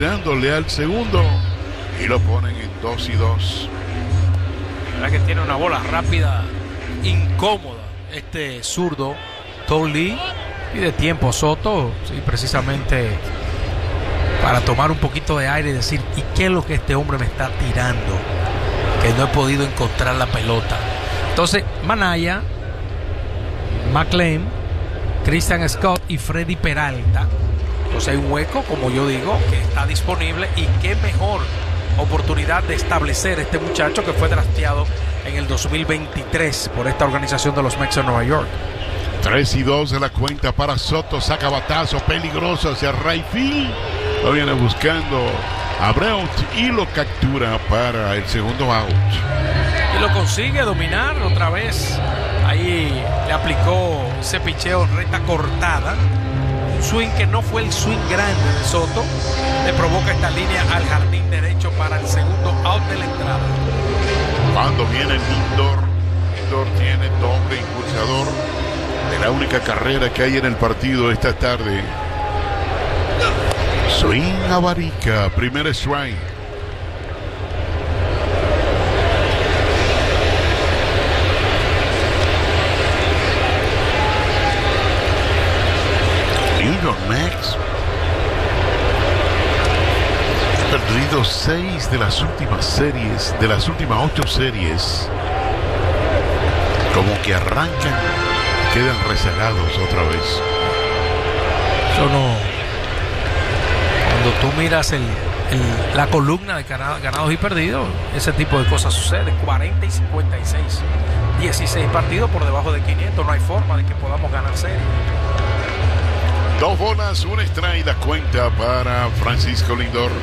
dándole al segundo y lo ponen en 2-2. La verdad que tiene una bola rápida, incómoda, este zurdo Tolley, y de tiempo Soto, sí, precisamente para tomar un poquito de aire y decir, ¿y qué es lo que este hombre me está tirando? Que no he podido encontrar la pelota. Entonces, Manaya, McLean, Christian Scott y Freddy Peralta. Entonces hay un hueco, como yo digo, que está disponible, y qué mejor oportunidad de establecer este muchacho que fue drafteado en el 2023 por esta organización de los Mets de Nueva York. 3-2 de la cuenta para Soto, saca batazo peligroso hacia right field, lo viene buscando Abreu y lo captura para el segundo out. Y lo consigue dominar otra vez. Ahí le aplicó ese picheo en recta cortada. Un swing que no fue el swing grande de Soto. Le provoca esta línea al jardín derecho para el segundo out de la entrada. Cuando viene Lindor tiene doble impulsador de la única carrera que hay en el partido esta tarde. Swing a Barica, primer strike. New York Mets ha perdido 6 de las últimas series, de las últimas 8 series. Como que arrancan, quedan rezagados otra vez. Eso no. Cuando tú miras la columna de ganados y perdidos, ese tipo de cosas suceden. 40 y 56. 16 partidos por debajo de 500. No hay forma de que podamos ganar serie. 2 bolas, 1 strike la cuenta para Francisco Lindor.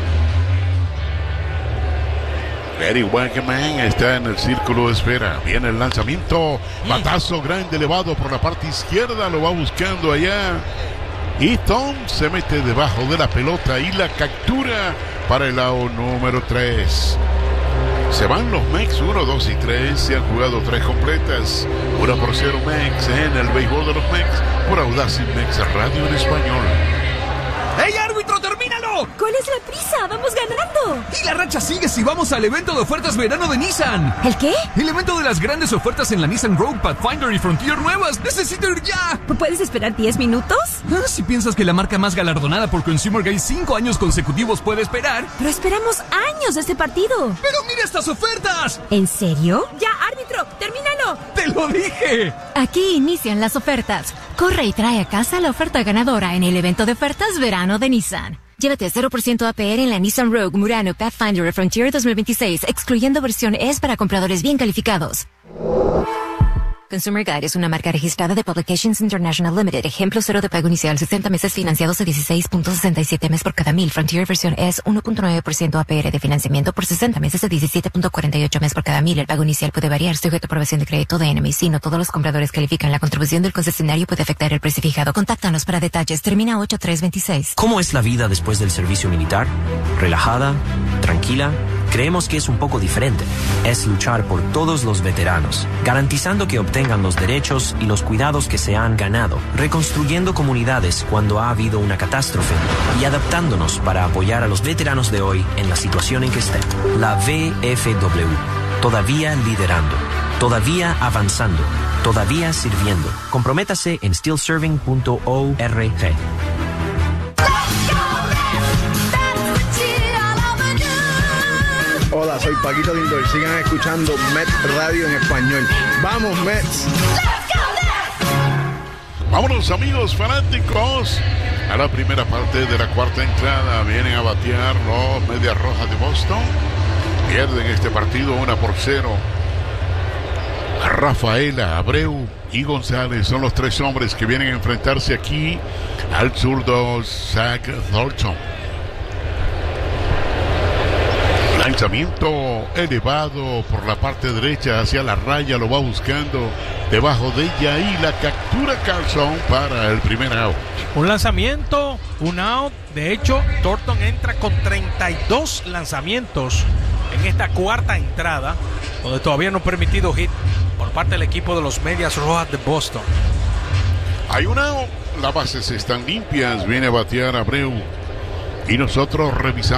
Gary Wegman está en el círculo de espera. Viene el lanzamiento. Batazo grande elevado por la parte izquierda. Lo va buscando allá. Y Tom se mete debajo de la pelota y la captura para el out número 3. Se van los Mets 1, 2 y 3. Se han jugado 3 completas. 1-0 Mets en el béisbol de los Mets por Audacy Mets Radio en español. ¡Ey, árbitro, termínalo! ¿Cuál es la prisa? ¡Vamos ganando! Y la racha sigue si vamos al evento de ofertas verano de Nissan. ¿El qué? El evento de las grandes ofertas en la Nissan Rogue, Pathfinder y Frontier nuevas. ¡Necesito ir ya! ¿Puedes esperar 10 minutos? Si piensas que la marca más galardonada por Consumer Guide 5 años consecutivos puede esperar. Pero esperamos años de este partido. ¡Pero mira estas ofertas! ¿En serio? ¡Ya, árbitro! ¡Termínalo! ¡Te lo dije! Aquí inician las ofertas. Corre y trae a casa la oferta ganadora en el evento de ofertas verano de Nissan. Llévate 0% APR en la Nissan Rogue, Murano, Pathfinder y Frontier 2026, excluyendo versión S para compradores bien calificados. Consumer Guide es una marca registrada de Publications International Limited. Ejemplo 0 de pago inicial, 60 meses financiados a 16.67 mes por cada 1000. Frontier versión S, 1.9% APR de financiamiento por 60 meses a 17.48 mes por cada 1000. El pago inicial puede variar, sujeto a aprobación de crédito de NMC. No todos los compradores califican. La contribución del concesionario puede afectar el precio fijado. Contáctanos para detalles. Termina 8326. ¿Cómo es la vida después del servicio militar? ¿Relajada? ¿Tranquila? Creemos que es un poco diferente. Es luchar por todos los veteranos, garantizando que obtengan los derechos y los cuidados que se han ganado, reconstruyendo comunidades cuando ha habido una catástrofe y adaptándonos para apoyar a los veteranos de hoy en la situación en que estén. La VFW, todavía liderando, todavía avanzando, todavía sirviendo. Comprométase en stillserving.org. Hola, soy Paquito Lindor. Sigan escuchando Mets Radio en español. ¡Vamos, Mets! Vámonos, amigos fanáticos, a la primera parte de la cuarta entrada. Vienen a batear los Medias Rojas de Boston. Pierden este partido 1-0. Rafaela, Abreu y González son los 3 hombres que vienen a enfrentarse aquí al zurdo Zach Thornton. Lanzamiento elevado por la parte derecha hacia la raya, lo va buscando debajo de ella y la captura Carlson para el primer out. Un lanzamiento, un out. De hecho, Thornton entra con 32 lanzamientos en esta cuarta entrada, donde todavía no ha permitido hit por parte del equipo de los Medias Rojas de Boston. Hay un out, las bases están limpias, viene a batear Abreu. Y nosotros revisamos